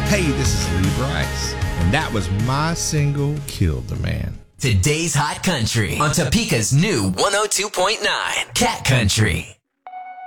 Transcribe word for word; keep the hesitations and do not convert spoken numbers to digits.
Hey, this is Lee Bryce, and that was my single, Killed a Man. Today's Hot Country on Topeka's new one oh two point nine Cat Country.